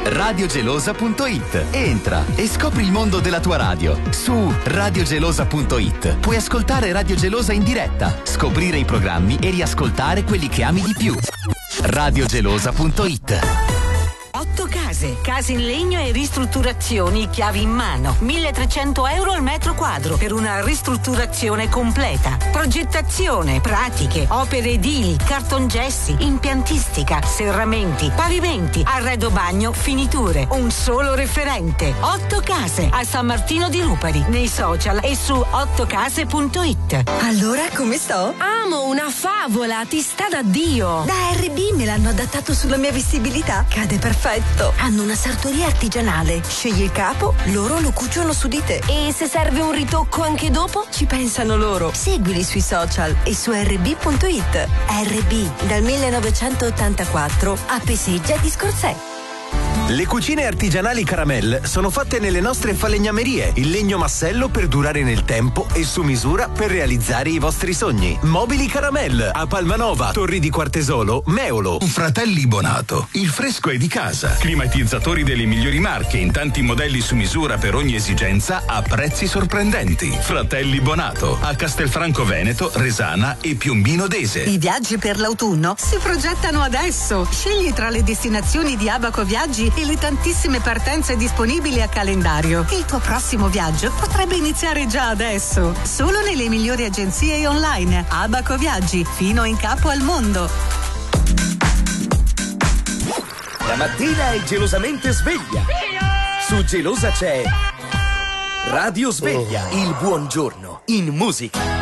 radiogelosa.it. Entra e scopri il mondo della tua radio. Su radiogelosa.it puoi ascoltare Radio Gelosa in diretta, scoprire i programmi e riascoltare quelli che ami di più. radiogelosa.it. 8 case in legno e ristrutturazioni, chiavi in mano, 1.300 euro al metro quadro per una ristrutturazione completa. Progettazione, pratiche, opere edili, cartongessi, impiantistica, serramenti, pavimenti, arredo bagno, finiture. Un solo referente. 8 case a San Martino di Lupari, nei social e su 8case.it. Allora, come sto? Amo, una favola, ti sta da Dio. Da RB me l'hanno adattato sulla mia vestibilità. Cade perfetto. Hanno una sartoria artigianale. Scegli il capo, loro lo cuciono su di te. E se serve un ritocco anche dopo? Ci pensano loro. Seguili sui social e su rb.it. RB, dal 1984 a Peseggia di Scorzè. Le cucine artigianali Caramel sono fatte nelle nostre falegnamerie, in legno massello per durare nel tempo e su misura per realizzare i vostri sogni. Mobili Caramel a Palmanova, Torri di Quartesolo, Meolo. Fratelli Bonato, il fresco è di casa. Climatizzatori delle migliori marche in tanti modelli su misura per ogni esigenza a prezzi sorprendenti. Fratelli Bonato a Castelfranco Veneto, Resana e Piombino Dese. I viaggi per l'autunno si progettano adesso. Scegli tra le destinazioni di Abaco Viaggi e le tantissime partenze disponibili a calendario. Il tuo prossimo viaggio potrebbe iniziare già adesso. Solo nelle migliori agenzie online. Abaco Viaggi, fino in capo al mondo. La mattina è gelosamente sveglia. Su Gelosa c'è Radio Sveglia, il buongiorno in musica.